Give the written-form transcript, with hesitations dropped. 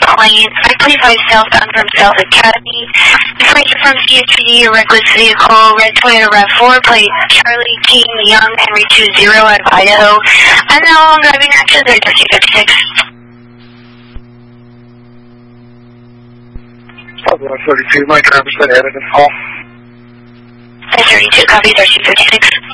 lane, 525 southbound from South Academy. Information from CHPD, a reckless vehicle, red Toyota RAV4, plate Charlie King Young, Henry 20 out of Idaho. And now I'm driving actions at 1356. Probably 32, my driver's been added in call. 32, copy 1356.